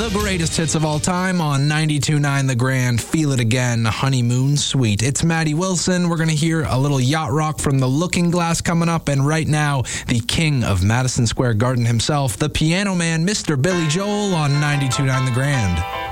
The greatest hits of all time on 92.9 The Grand. Feel it again, Honeymoon Suite. It's Maddie Wilson. We're going to hear a little yacht rock from The Looking Glass coming up. And right now, the king of Madison Square Garden himself, the piano man, Mr. Billy Joel on 92.9 The Grand.